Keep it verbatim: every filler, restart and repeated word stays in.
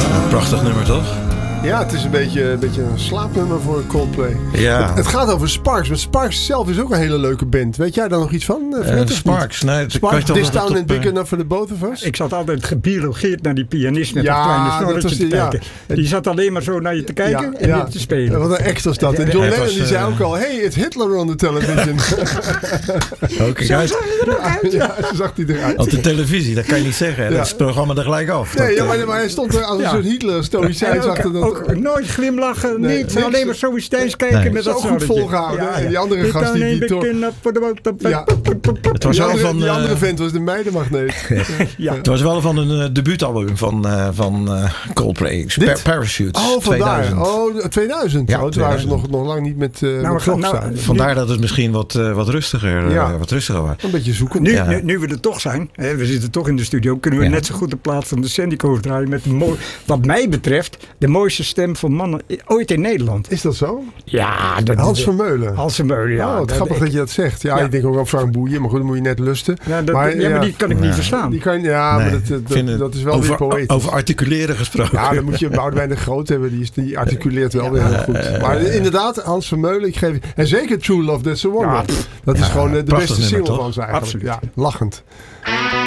Prachtig nummer, toch? Ja, het is een beetje, een beetje een slaapnummer voor Coldplay. Ja. Het, het gaat over Sparks, maar Sparks zelf is ook een hele leuke band. Weet jij daar nog iets van? Uh, Sparks, nee. Sparks, This Town and Big Enough for the Both of Us? Ik zat altijd gebiologeerd naar die pianist met ja, dat kleine snorretje te kijken. Ja. Die zat alleen maar zo naar je te kijken ja, en ja. weer te spelen. Wat een extra stad. En John Lennon die zei ook al, hey, it's Hitler on the television. Oké, guys. Ja, zo zag hij eruit. Op de televisie, dat kan je niet zeggen. Ja. Dat is het programma er gelijk af. Nee, ja, maar, maar hij stond er als een ja. soort Hitler-stoïcijns achter. Dat ook nooit glimlachen, nee, niet. Niks. Alleen maar stoïcijns kijken nee. met dat zo goed volgehouden. Ja, ja. En die andere Dit gast die... die to... ja. Het was die, wel andere, van, die andere uh, vent was de meidenmagneet. ja. Het was wel van een uh, debuutalbum van, uh, van uh, Coldplay. Pa- Parachutes. Oh, vandaar. tweeduizend. Oh, tweeduizend. Ja, oh, toen waren ze nog, nog lang niet met, uh, nou, met klok nou, staan. Vandaar dat het misschien wat, uh, wat rustiger, ja. uh, wat rustiger was. Een beetje zoeken. Nu, ja. nu, nu we er toch zijn, hè, we zitten toch in de studio, kunnen we ja. net zo goed de plaat van de Sandico's draaien met de mooi, wat mij betreft de mooiste stem van mannen ooit in Nederland. Is dat zo? Ja. Dat, Hans Vermeulen. Hans Vermeulen, ja. Oh, wat grappig ik, dat je dat zegt. Ja, ja, ik denk ook aan Frank Boeien, maar goed, dan moet je net lusten. Ja, dat, maar, ja, ja, maar die kan ik ja. niet verstaan. Die kan, ja, nee, maar dat, dat, dat, dat is wel over, weer poëtisch. Over articuleren gesproken. Ja, dan moet je Boudewijn de Groot hebben. Die, is, die articuleert wel ja, weer heel goed. Maar inderdaad, Hans Vermeulen, ik geef en zeker True Love, That's a Wonder. Ja, dat is ja, gewoon de beste single van ze eigenlijk. Absoluut. Ja, lachend.